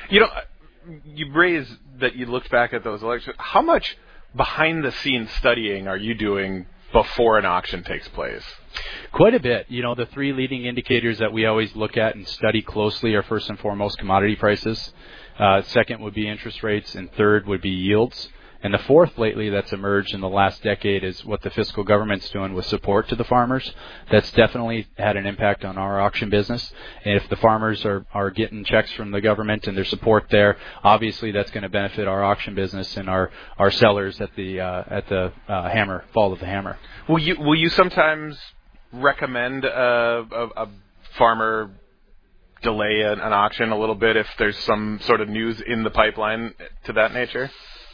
You know, you raised that you looked back at those elections. How much behind-the-scenes studying are you doing before an auction takes place? Quite a bit. You know, the three leading indicators that we always look at and study closely are first and foremost commodity prices. Second would be interest rates, and third would be yields. And the fourth lately that's emerged in the last decade is what the fiscal government's doing with support to the farmers. That's definitely had an impact on our auction business. And if the farmers are getting checks from the government and their support there, obviously that's going to benefit our auction business and our sellers at the hammer, fall of the hammer. Will you sometimes recommend a farmer delay an auction a little bit if there's some sort of news in the pipeline to that nature?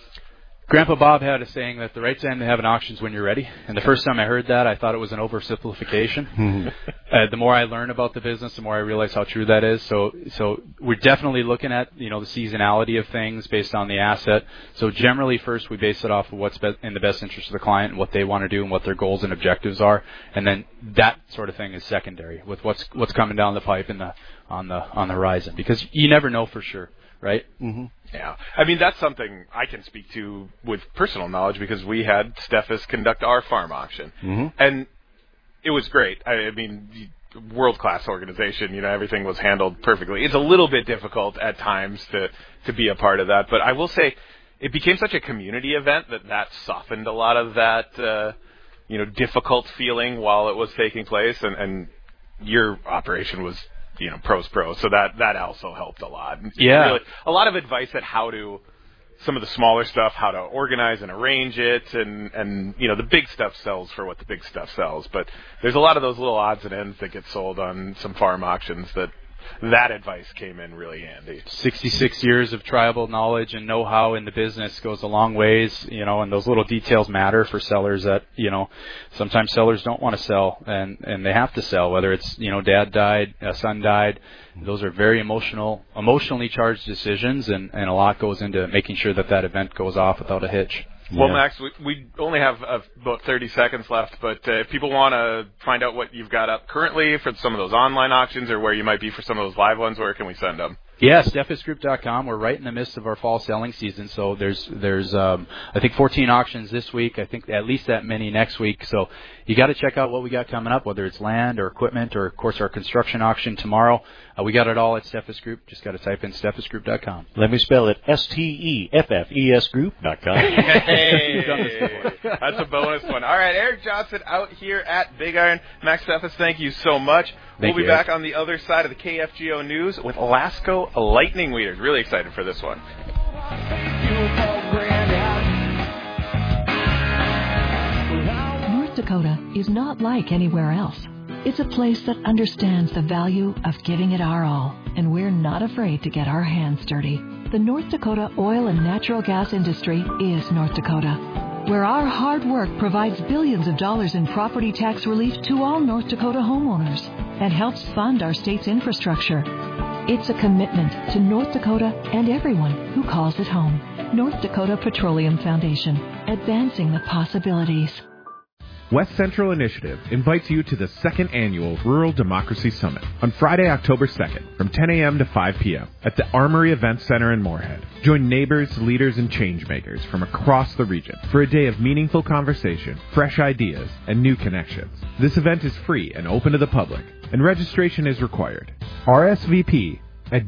Grandpa Bob had a saying that the right time to have an auction is when you're ready. And the first time I heard that, I thought it was an oversimplification. The more I learn about the business, the more I realize how true that is. So we're definitely looking at, the seasonality of things based on the asset. So generally, first, we base it off of what's in the best interest of the client and what they want to do and what their goals and objectives are. And then that sort of thing is secondary with what's coming down the pipe on the horizon, because you never know for sure. Right? Mm-hmm. Yeah. I mean, that's something I can speak to with personal knowledge because we had Steffes conduct our farm auction. Mm-hmm. And it was great. I mean, world-class organization. Everything was handled perfectly. It's a little bit difficult at times to be a part of that. But I will say it became such a community event that softened a lot of that, difficult feeling while it was taking place. And your operation was pros. So that also helped a lot. Yeah. Really, a lot of advice at how to, some of the smaller stuff, how to organize and arrange it. And the big stuff sells for what the big stuff sells. But there's a lot of those little odds and ends that get sold on some farm auctions that advice came in really handy. 66 years of tribal knowledge and know-how in the business goes a long ways, and those little details matter for sellers that, sometimes sellers don't want to sell and they have to sell, whether it's, dad died, son died. Those are very emotionally charged decisions, and a lot goes into making sure that event goes off without a hitch. Well, Max, we only have about 30 seconds left, but if people want to find out what you've got up currently for some of those online auctions or where you might be for some of those live ones, where can we send them? Yeah, SteffesGroup.com. We're right in the midst of our fall selling season, so there's I think 14 auctions this week. I think at least that many next week. So you got to check out what we got coming up, whether it's land or equipment or, of course, our construction auction tomorrow. We got it all at Steffes Group. Just got to type in SteffesGroup.com. Let me spell it, STEFFES Group.com. Hey, that's a bonus one. All right, Eric Johnson out here at Big Iron. Max Steffes, thank you so much. We'll be back on the other side of the KFGO News with Lasco Lightning Weeders. Really excited for this one. North Dakota is not like anywhere else. It's a place that understands the value of giving it our all, and we're not afraid to get our hands dirty. The North Dakota oil and natural gas industry is North Dakota, where our hard work provides billions of dollars in property tax relief to all North Dakota homeowners and helps fund our state's infrastructure. It's a commitment to North Dakota and everyone who calls it home. North Dakota Petroleum Foundation, advancing the possibilities. West Central Initiative invites you to the second annual Rural Democracy Summit on Friday, October 2nd from 10 a.m. to 5 p.m. at the Armory Event Center in Moorhead. Join neighbors, leaders, and changemakers from across the region for a day of meaningful conversation, fresh ideas, and new connections. This event is free and open to the public, and registration is required. RSVP at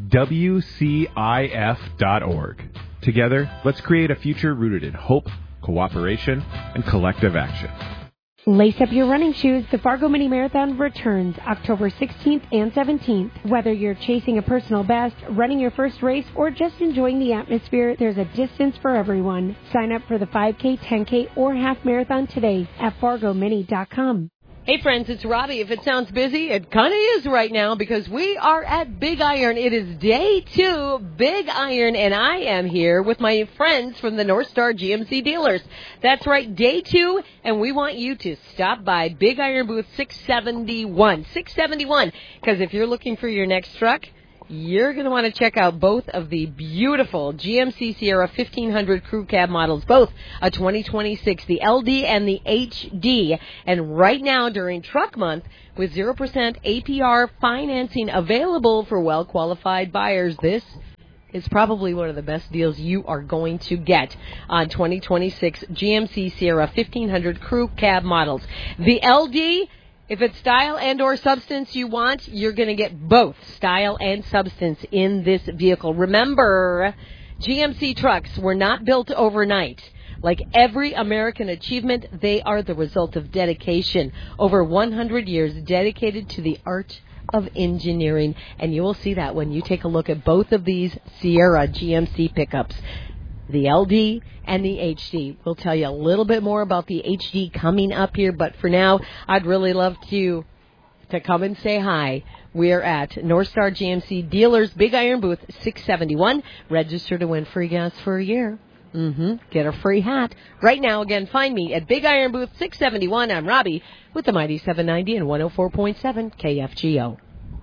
WCIF.org. Together, let's create a future rooted in hope, cooperation, and collective action. Lace up your running shoes. The Fargo Mini Marathon returns October 16th and 17th. Whether you're chasing a personal best, running your first race, or just enjoying the atmosphere, there's a distance for everyone. Sign up for the 5K, 10K, or half marathon today at FargoMini.com. Hey friends, it's Robbie. If it sounds busy, it kind of is right now because we are at Big Iron. It is day 2, Big Iron, and I am here with my friends from the North Star GMC dealers. That's right, day 2, and we want you to stop by Big Iron booth 671. 671, because if you're looking for your next truck, you're going to want to check out both of the beautiful GMC Sierra 1500 crew cab models, both a 2026, the LD and the HD. And right now during Truck Month, with 0% APR financing available for well-qualified buyers, this is probably one of the best deals you are going to get on 2026 GMC Sierra 1500 Crew Cab models. The LD, if it's style and or substance you want, you're going to get both style and substance in this vehicle. Remember, GMC trucks were not built overnight. Like every American achievement, they are the result of dedication. Over 100 years dedicated to the art of engineering. And you will see that when you take a look at both of these Sierra GMC pickups. The LD and the HD. We'll tell you a little bit more about the HD coming up here. But for now, I'd really love to come and say hi. We're at North Star GMC Dealers Big Iron Booth 671. Register to win free gas for a year. Get a free hat. Right now, again, find me at Big Iron Booth 671. I'm Robbie with the Mighty 790 and 104.7 KFGO.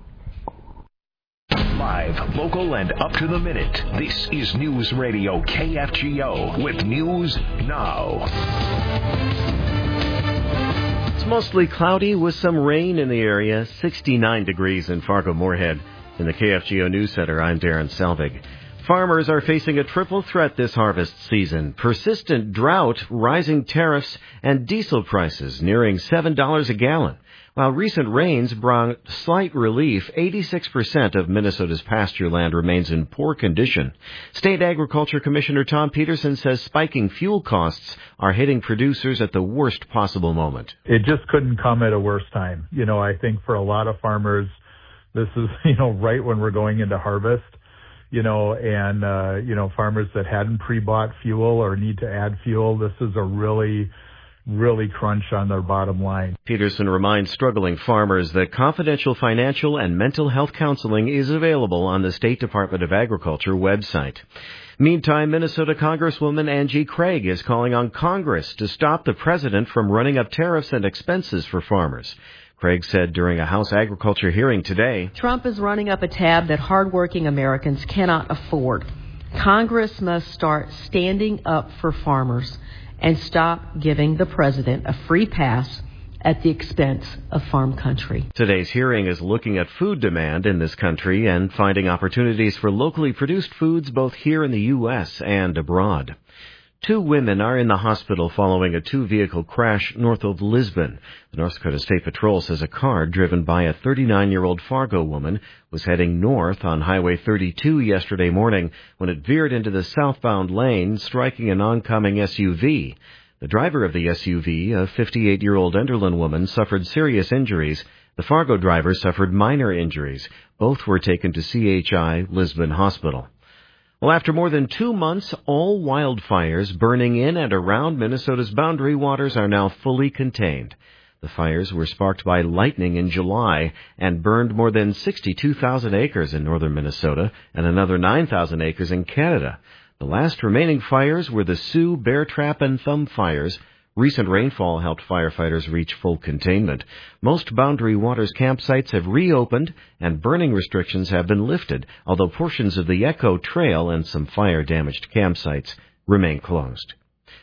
Live, local, and up to the minute. This is News Radio KFGO with News Now. It's mostly cloudy with some rain in the area. 69 degrees in Fargo-Moorhead. In the KFGO News Center, I'm Darren Selvig. Farmers are facing a triple threat this harvest season. Persistent drought, rising tariffs, and diesel prices nearing $7 a gallon. While recent rains brought slight relief, 86% of Minnesota's pasture land remains in poor condition. State Agriculture Commissioner Tom Peterson says spiking fuel costs are hitting producers at the worst possible moment. It just couldn't come at a worse time. I think for a lot of farmers, this is, right when we're going into harvest. Farmers that hadn't pre-bought fuel or need to add fuel, this is a really crunch on their bottom line. Peterson reminds struggling farmers that confidential financial and mental health counseling is available on the State Department of Agriculture website. Meantime, Minnesota Congresswoman Angie Craig is calling on Congress to stop the president from running up tariffs and expenses for farmers. Craig said during a House Agriculture hearing today, Trump is running up a tab that hardworking Americans cannot afford. Congress must start standing up for farmers and stop giving the president a free pass at the expense of farm country. Today's hearing is looking at food demand in this country and finding opportunities for locally produced foods both here in the U.S. and abroad. 2 women are in the hospital following a 2-vehicle crash north of Lisbon. The North Dakota State Patrol says a car driven by a 39-year-old Fargo woman was heading north on Highway 32 yesterday morning when it veered into the southbound lane, striking an oncoming SUV. The driver of the SUV, a 58-year-old Enderlin woman, suffered serious injuries. The Fargo driver suffered minor injuries. Both were taken to CHI Lisbon Hospital. Well, after more than 2 months, all wildfires burning in and around Minnesota's boundary waters are now fully contained. The fires were sparked by lightning in July and burned more than 62,000 acres in northern Minnesota and another 9,000 acres in Canada. The last remaining fires were the Sioux, Bear Trap, and Thumb fires. Recent rainfall helped firefighters reach full containment. Most Boundary Waters campsites have reopened and burning restrictions have been lifted, although portions of the Echo Trail and some fire-damaged campsites remain closed.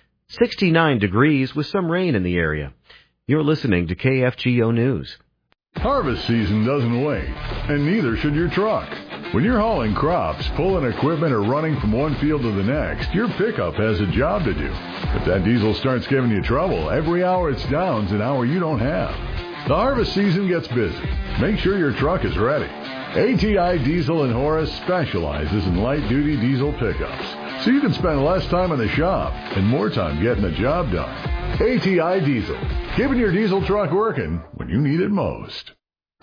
69 degrees with some rain in the area. You're listening to KFGO News. Harvest season doesn't wait, and neither should your truck. When you're hauling crops, pulling equipment, or running from one field to the next, your pickup has a job to do. If that diesel starts giving you trouble, every hour it's down's an hour you don't have. The harvest season gets busy. Make sure your truck is ready. ATI Diesel in Horace specializes in light-duty diesel pickups, so you can spend less time in the shop and more time getting the job done. ATI Diesel, keeping your diesel truck working when you need it most.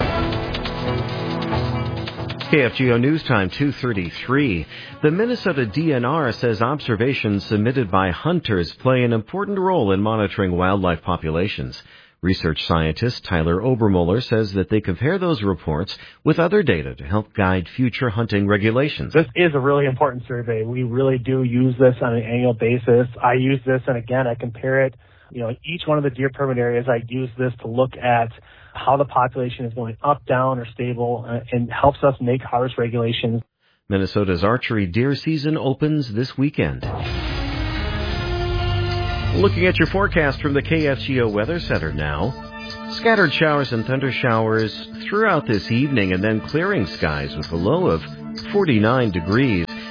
KFGO News Time 2:33. The Minnesota DNR says observations submitted by hunters play an important role in monitoring wildlife populations. Research scientist Tyler Obermuller says that they compare those reports with other data to help guide future hunting regulations. This is a really important survey. We really do use this on an annual basis. I use this, and again, I compare it. Each one of the deer permit areas, I use this to look at how the population is going up, down, or stable, and helps us make harvest regulations. Minnesota's archery deer season opens this weekend. Looking at your forecast from the KFGO Weather Center now. Scattered showers and thunder showers throughout this evening and then clearing skies with a low of 49 degrees.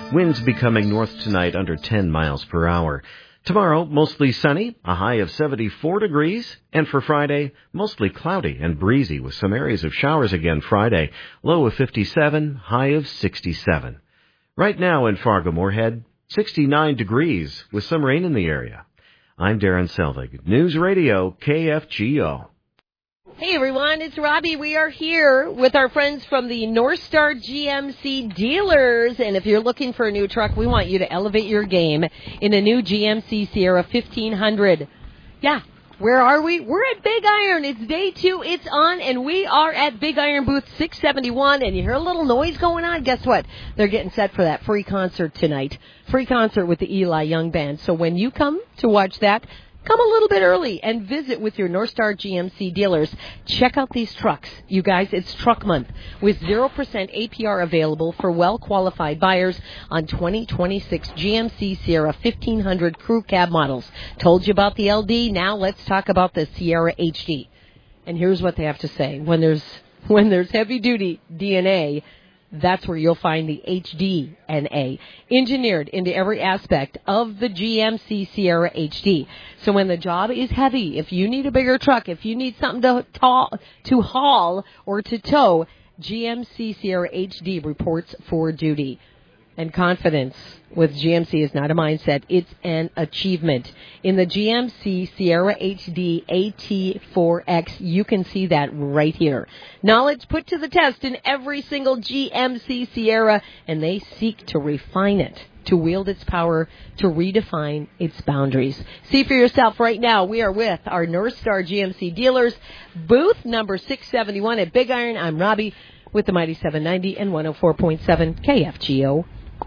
Winds becoming north tonight under 10 miles per hour. Tomorrow, mostly sunny, a high of 74 degrees. And for Friday, mostly cloudy and breezy with some areas of showers again Friday. Low of 57, high of 67. Right now in Fargo-Moorhead, 69 degrees with some rain in the area. I'm Darren Selvig, News Radio KFGO. Hey everyone, it's Robbie. We are here with our friends from the North Star GMC dealers. And if you're looking for a new truck, we want you to elevate your game in a new GMC Sierra 1500. Yeah, where are we? We're at Big Iron. It's day 2. It's on, and we are at Big Iron booth 671. And you hear a little noise going on? Guess what? They're getting set for that free concert tonight. Free concert with the Eli Young Band. So when you come to watch that, come a little bit early and visit with your North Star GMC dealers. Check out these trucks. You guys, it's truck month with 0% APR available for well-qualified buyers on 2026 GMC Sierra 1500 crew cab models. Told you about the LD. Now let's talk about the Sierra HD. And here's what they have to say. When there's heavy-duty DNA, that's where you'll find the HD-NA, engineered into every aspect of the GMC Sierra HD. So when the job is heavy, if you need a bigger truck, if you need something to haul or to tow, GMC Sierra HD reports for duty. And confidence with GMC is not a mindset, it's an achievement. In the GMC Sierra HD AT4X, you can see that right here. Knowledge put to the test in every single GMC Sierra, and they seek to refine it, to wield its power, to redefine its boundaries. See for yourself right now. We are with our North Star GMC dealers, booth number 671 at Big Iron. I'm Robbie with the Mighty 790 and 104.7 KFGO.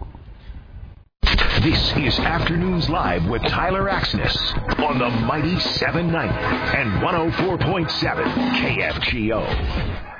This is Afternoons Live with Tyler Axness on the Mighty 790 and 104.7 KFGO.